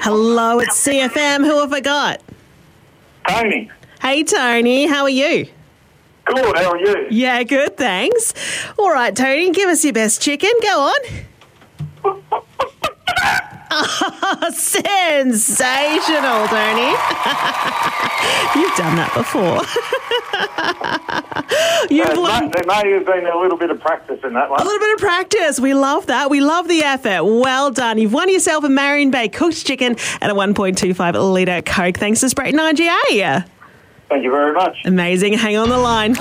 Hello, it's CFM. Who have I got? Tony. Hey, Tony. How are you? Good, how are you? Yeah, good, thanks. All right, Tony, give us your best chicken. Go on. Oh, sensational, Tony. You've done that before. There may have been a little bit of practice in that one. A little bit of practice. We love that. We love the effort. Well done. You've won yourself a Marion Bay cooked chicken and a 1.25 litre Coke thanks to Sprayton IGA. Thank you very much. Amazing. Hang on the line.